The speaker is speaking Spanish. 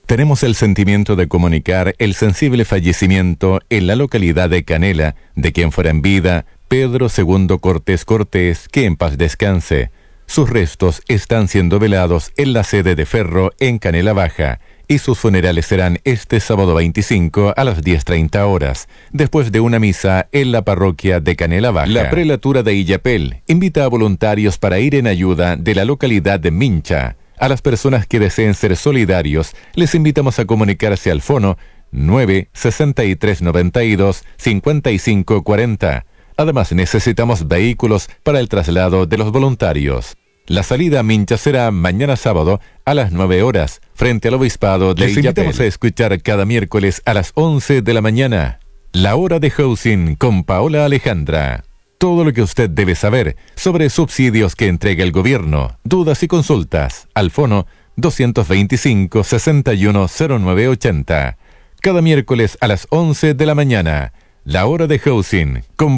Tenemos el sentimiento de comunicar el sensible fallecimiento en la localidad de Canela de quien fuera en vida Pedro II Cortés Cortés, que en paz descanse. Sus restos están siendo velados en la sede de Ferro en Canela Baja y sus funerales serán este sábado 25 a las 10:30 horas, después de una misa en la parroquia de Canela Baja. La prelatura de Illapel invita a voluntarios para ir en ayuda de la localidad de Mincha. A las personas que deseen ser solidarios, les invitamos a comunicarse al fono 96392-5540. Además, necesitamos vehículos para el traslado de los voluntarios. La salida a Mincha será mañana sábado a las 9 horas, frente al obispado de Illapel. Les invitamos a escuchar cada miércoles a las 11 de la mañana, La Hora de Housing con Paola Alejandra. Todo lo que usted debe saber sobre subsidios que entrega el gobierno, dudas y consultas, al fono 225-610980. Cada miércoles a las 11 de la mañana, La Hora de Housing con